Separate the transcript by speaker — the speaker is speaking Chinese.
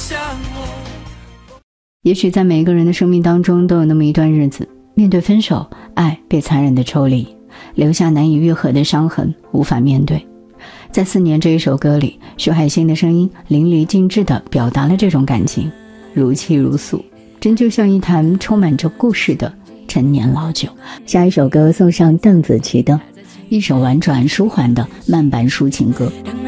Speaker 1: 也许在每一个人的生命当中都有那么一段日子，面对分手，爱被残忍的抽离，留下难以愈合的伤痕，无法面对。在4年这一首歌里，徐海星的声音淋漓尽致地表达了这种感情，如泣如诉，真就像一坛充满着故事的陈年老酒。下一首歌送上邓紫棋的一首婉转舒缓的慢板抒情歌。